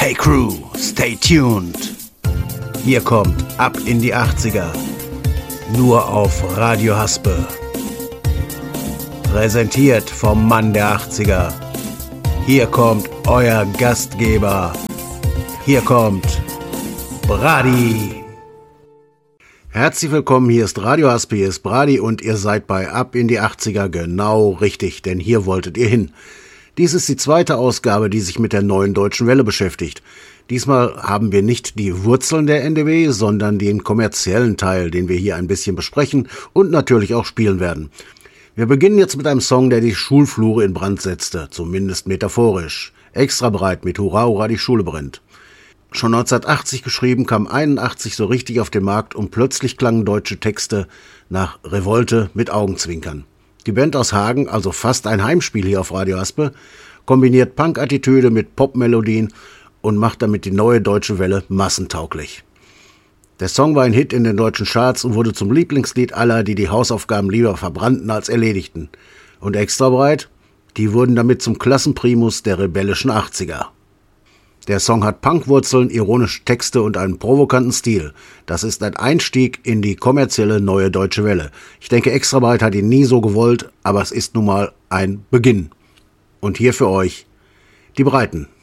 Hey Crew, stay tuned. Hier kommt Ab in die 80er. Nur auf Radio Haspe. Präsentiert vom Mann der 80er. Hier kommt euer Gastgeber. Hier kommt Brady. Herzlich willkommen, hier ist Radio Haspe, hier ist Brady und ihr seid bei Ab in die 80er genau richtig, denn hier wolltet ihr hin. Dies ist die zweite Ausgabe, die sich mit der neuen deutschen Welle beschäftigt. Diesmal haben wir nicht die Wurzeln der NDW, sondern den kommerziellen Teil, den wir hier ein bisschen besprechen und natürlich auch spielen werden. Wir beginnen jetzt mit einem Song, der die Schulflure in Brand setzte, zumindest metaphorisch. Extra breit mit Hurra, Hurra, die Schule brennt. Schon 1980 geschrieben, kam 81 so richtig auf den Markt und plötzlich klangen deutsche Texte nach Revolte mit Augenzwinkern. Die Band aus Hagen, also fast ein Heimspiel hier auf Radio Haspe, kombiniert Punk-Attitüde mit Pop-Melodien und macht damit die neue deutsche Welle massentauglich. Der Song war ein Hit in den deutschen Charts und wurde zum Lieblingslied aller, die die Hausaufgaben lieber verbrannten als erledigten. Und extra breit, die wurden damit zum Klassenprimus der rebellischen 80er. Der Song hat Punkwurzeln, ironische Texte und einen provokanten Stil. Das ist ein Einstieg in die kommerzielle neue deutsche Welle. Ich denke, Extra breit hat ihn nie so gewollt, aber es ist nun mal ein Beginn. Und hier für euch die Breiten.